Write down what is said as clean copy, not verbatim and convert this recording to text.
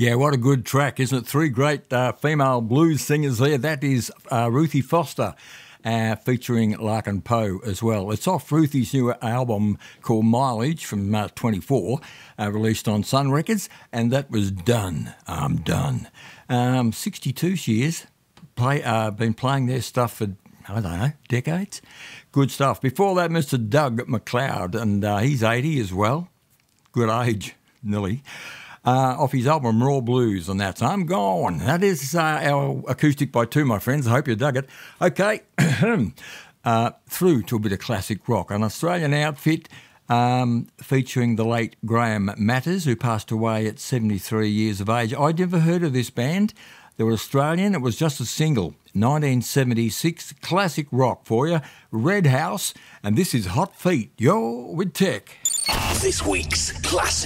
Yeah, what a good track, isn't it? Three great female blues singers there. That is Ruthie Foster, featuring Larkin Poe as well. It's off Ruthie's new album called Mileage from 24, released on Sun Records, and that was Done. I'm Done. 62 she is. Been playing their stuff for, I don't know, decades. Good stuff. Before that, Mr. Doug McLeod, and he's 80 as well. Good age, nearly. Off his album Raw Blues, and that's I'm Gone. That is our acoustic by two, my friends. I hope you dug it. Okay, through to a bit of classic rock. An Australian outfit featuring the late Graham Matters, who passed away at 73 years of age. I'd never heard of this band. They were Australian. It was just a single, 1976, classic rock for you, Red House, and this is Hot Feet. Yo, with Tech. This week's classic.